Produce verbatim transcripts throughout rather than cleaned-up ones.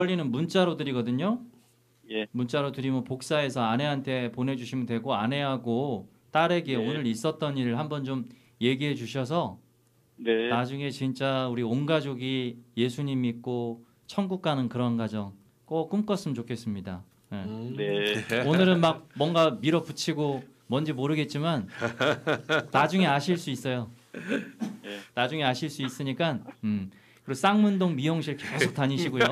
권리는 문자로 드리거든요. 예. 문자로 드리면 복사해서 아내한테 보내주시면 되고 아내하고 딸에게 네. 오늘 있었던 일을 한번 좀 얘기해 주셔서 네. 나중에 진짜 우리 온 가족이 예수님 믿고 천국 가는 그런 가정 꼭 꿈꿨으면 좋겠습니다. 네. 음. 네. 오늘은 막 뭔가 밀어붙이고 뭔지 모르겠지만 나중에 아실 수 있어요. 네. 나중에 아실 수 있으니까 음. 그리고 쌍문동 미용실 계속 다니시고요.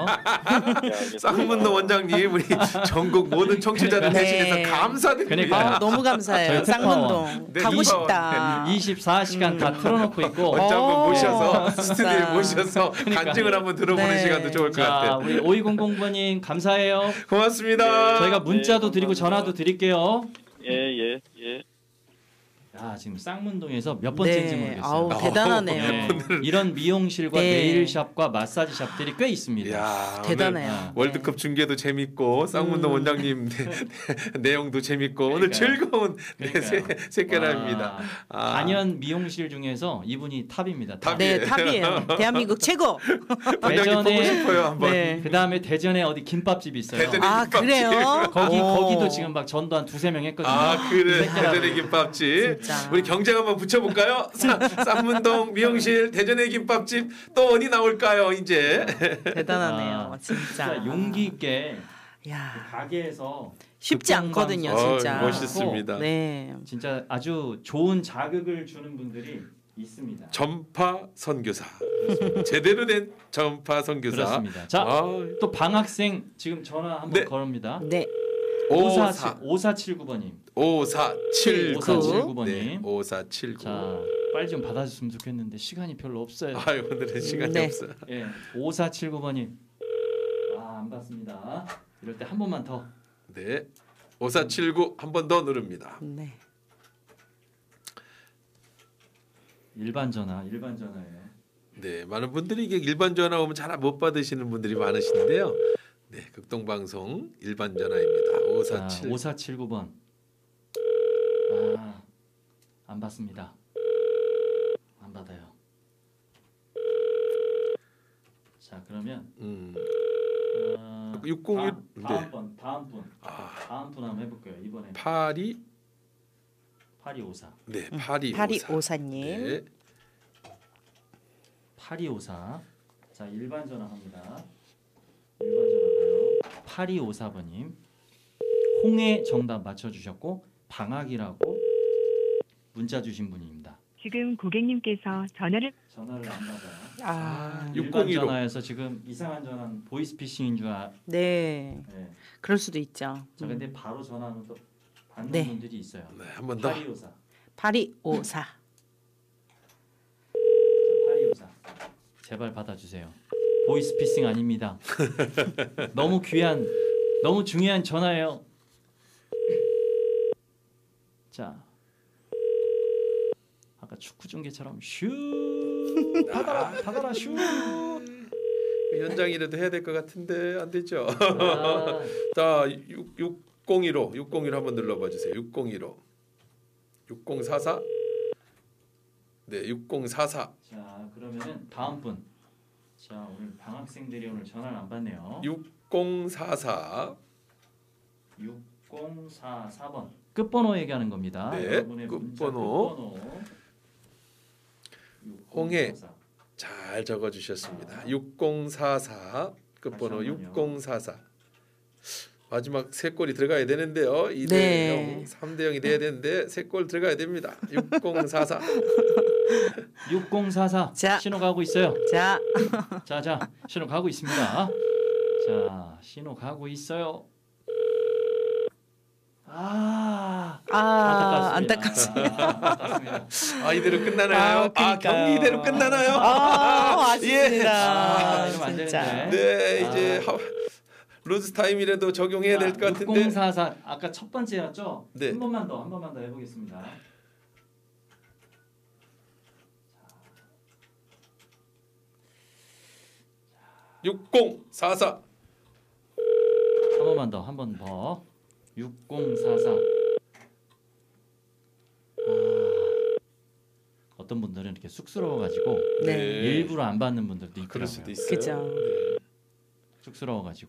쌍문동 원장님 우리 전국 모든 청취자들 네. 대신해서 감사드립니다. 그러니까요. 아, 너무 감사해요. 저희 특파원. 쌍문동 네, 가고 특파원. 싶다. 이십사 시간 다 틀어놓고 있고 원장분 오, 모셔서 진짜. 스튜디오에 모셔서 간증을 한번 들어보는 네. 시간도 좋을 것 자 같아요. 우리 오이공공 번님 감사해요. 고맙습니다. 저희가 문자도 네, 드리고 감사합니다. 전화도 드릴게요. 예, 예, 예. 야 지금 쌍문동에서 몇 번째인지 네. 모르겠어요. 아우, 대단하네요. 네. 이런 미용실과 네. 네일샵과 마사지 샵들이 꽤 있습니다. 야, 대단해요. 오늘 월드컵 중계도 재밌고 쌍문동 음. 원장님 네, 네, 내용도 재밌고 오늘 그러니까요. 즐거운 네, 새, 그러니까요. 새끼랍니다. 와, 아. 단연 미용실 중에서 이분이 탑입니다. 탑. 네, 탑이에요. 대한민국 최고. 원장님 보고 대전에- 싶어요 한번. 네. 그 다음에 대전에 어디 김밥집이 있어요. 대전에 아, 김밥집. 그래요? 거기 오. 거기도 지금 막 전도 한 두세 명 했거든요. 아 그래 새끼라고. 대전의 김밥집. 진짜. 우리 경쟁 한번 붙여볼까요? 쌍- 쌍문동 미용실 대전의 김밥집 또 어디 나올까요 이제? 대단하네요. 아, 진짜. 용기 있게 야, 가게에서 쉽지 극동방송- 않거든요, 어, 진짜. 멋있습니다. 네. 진짜 아주 좋은 자극을 주는 분들이 있습니다. 전파 선교사 제대로 된 전파 선교사. 그렇습니다. 자, 아, 또 방학생 지금 전화 한번 네. 걸읍니다. 네. 오사 오사칠구 번님. 오사칠구 오사칠구 번님. 네, 오사칠구. 자, 빨리 좀 받아줬으면 좋겠는데 시간이 별로 없어요. 아유 오늘은 시간이 네. 없어요. 예, 오사칠구 번님. 아, 안 받습니다. 이럴 때 한 번만 더. 네, 오사칠구 한 번 더 누릅니다. 네. 일반 전화, 일반 전화예요. 네, 많은 분들이 이게 일반 전화 오면 잘 못 받으시는 분들이 많으신데요. 네, 극동방송 일반 전화입니다. 자, 오사칠. 오사칠구 번. 아, 안 받습니다. 안 받아요. 자, 그러면 음, 어, 육공일. 다음, 다음 네. 분, 다음 분, 아, 다음 분 한번 해볼게요. 이번에 팔이. 팔이오사, 네, 팔이. 파리오사님. 네, 팔이오사. 자, 일반 전화 합니다. 일반 전화가요. 팔이오사 번님. 홍해 정답 맞춰주셨고 방학이라고 문자 주신 분입니다. 지금 고객님께서 전화를 전화를 안 받아요. 아, 육- 일반 육공일오. 전화에서 지금 이상한 전화는 보이스피싱인 줄 아. 네. 네. 그럴 수도 있죠. 자, 근데 바로 전화는 또 받는 네. 분들이 있어요. 네, 한 번 더. 팔이오사. 파리오사. 자, 팔이오사. 제발 받아주세요. 보이스피싱 아닙니다. 너무 귀한, 너무 중요한 전화예요. 자, 아까 축구 중계처럼 슈 받아라, 받아라 슈. 연장이라도 해야 될 것 같은데 안 되죠. 아, 자, 육공일오, 육공일오 한번 눌러봐 주세요. 육공일오, 육공사사. 네, 육공사사. 자, 그러면은 다음 분. 자, 오늘 방학생들이 오늘 전화를 안 받네요. 육공사사. 육공사사 번. 끝번호 얘기하는 겁니다. 네, 여러분의 문자 끝번호. 끝번호. 홍해. 육공사사. 잘 적어 주셨습니다. 육공사사 끝번호 다시 한 번요. 육공사사. 마지막 세 골이 들어가야 되는데요. 이 대 네. 영, 삼 대 영이 돼야 되는데 세 골 들어가야 됩니다. 육공사사. 육공사사. 자. 신호 가고 있어요. 자, 자, 자, 신호 가고 있습니다. 자, 신호 가고 있어요. 아, 아, 안타깝습니다. 안타깝습니다. 아, 안타깝습니다. 아 이대로 끝나나요? 아, 아, 그러니까요. 경기 이대로 끝나나요? 아, 예. 아쉽습니다. 아, 이러면 안 진짜. 되는데. 네, 이제 아. 하, 루즈 타임이라도 적용해야 될 것 같은데. 육공사사 아까 첫 번째였죠? 네. 한 번만 더, 한 번만 더 해보겠습니다. 육공사사. 한 번만 더, 한 번 더. 육공사사. 아, 어떤 분들은 이렇게 쑥스러워가지고 네. 일부러 안 받는 분들도 있더라고요. 그럴 수도 있어요. 그죠. 네. 쑥스러워가지고.